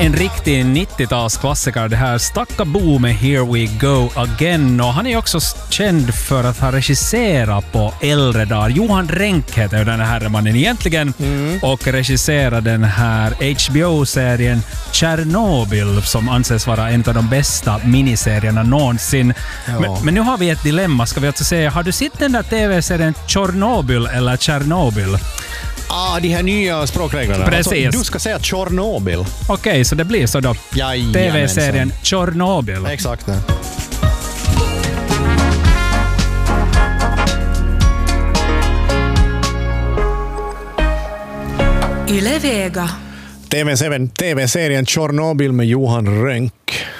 En riktig 90-talsklassiker det här. Stakka Bo med Here We Go Again. Och han är också känd för att ha regisserat på äldre dagar. Johan Renck heter ju den här mannen egentligen. Och regisserar den här HBO-serien Chernobyl som anses vara en av de bästa miniserierna någonsin. Ja. Men nu har vi ett dilemma. Ska vi alltså säga, har du sett den där tv-serien Chernobyl eller Chernobyl? De här nya språkreglerna. Precis. Alltså, du ska säga Chernobyl. Okej, så det blir så då. TV-serien Chernobyl. Exakt. Det. Yle Vega. TV-serien Chernobyl med Johan Renck.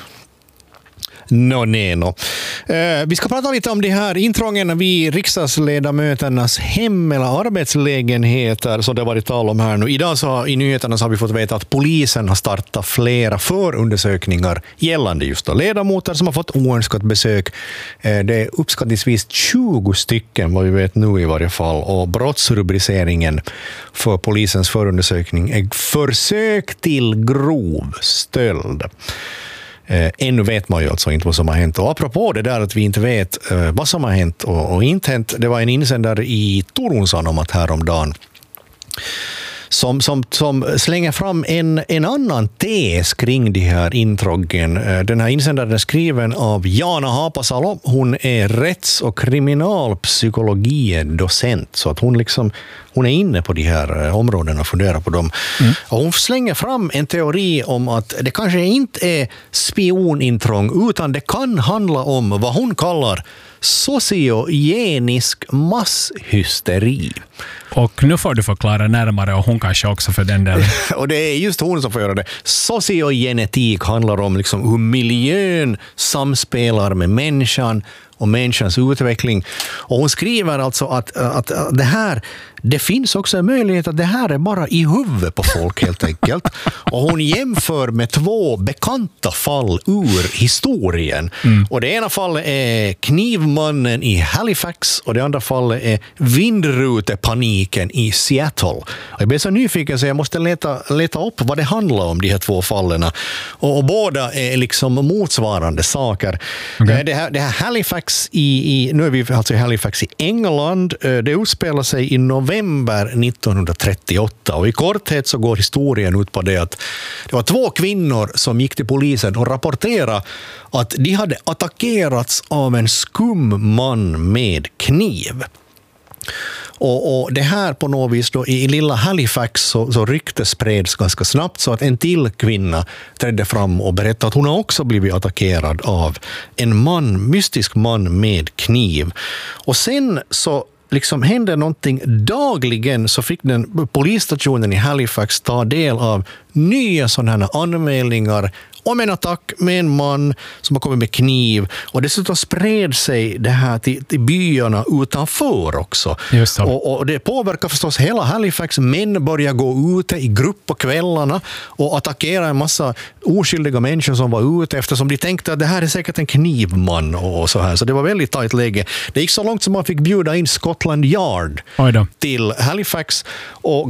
Vi ska prata lite om de här intrången vid riksdagsledamöternas hem eller arbetslägenheter som det har varit tal om här nu. Idag så, i nyheterna så har vi fått veta att polisen har startat flera förundersökningar gällande just då ledamöter som har fått oönskat besök. Det är uppskattningsvis 20 stycken vad vi vet nu i varje fall, och brottsrubriceringen för polisens förundersökning är försök till grov stöld. Ännu vet man ju alltså inte vad som har hänt. Och apropå det där att vi inte vet vad som har hänt och inte hänt, det var en insändare i Turun-Sanomat häromdagen som slänger fram en annan tes kring de här intrången. Den här insändaren är skriven av Jana Hapasalo. Hon är rätts- och kriminalpsykologi-docent, så att hon är inne på de här områdena och funderar på dem. Och hon slänger fram en teori om att det kanske inte är spionintrång utan det kan handla om vad hon kallar sociogenisk masshysteri. Och nu får du förklara närmare, och hon kanske också för den delen. Och det är just hon som får göra det. Sociogenetik handlar om hur miljön samspelar med människan och människans utveckling. Och hon skriver alltså att det finns också en möjlighet att det här är bara i huvudet på folk helt enkelt. Och hon jämför med 2 bekanta fall ur historien. Och det ena fallet är knivmannen i Halifax och det andra fallet är vindrutepaniken i Seattle. Och jag blir så nyfiken så jag måste leta upp vad det handlar om, de här 2 fallen. Och båda är motsvarande saker. Okay. Det här Halifax nu är vi alltså i Halifax i England. Det utspelar sig i november 1938 och i korthet så går historien ut på det att det var 2 kvinnor som gick till polisen och rapporterade att de hade attackerats av en skum man med kniv. Och det här på något vis då, i lilla Halifax så rykte spreds ganska snabbt så att en till kvinna trädde fram och berättade att hon har också blivit attackerad av en mystisk man med kniv. Och sen så hände någonting dagligen, så fick den polisstationen i Halifax ta del av nya sådana här anmälningar om en attack med en man som har kommit med kniv, och dessutom spred sig det här till byarna utanför också. Just så. Och det påverkar förstås hela Halifax. Män börjar gå ute i grupp på kvällarna och attackera en massa oskyldiga människor som var ute eftersom de tänkte att det här är säkert en knivman och så här. Så det var väldigt tajt läge. Det gick så långt som man fick bjuda in Scotland Yard till Halifax, och